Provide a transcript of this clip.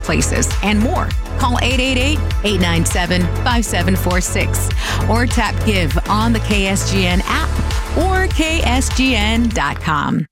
places, and more. Call 888-897-5746 or tap Give on the KSGN app or ksgn.com.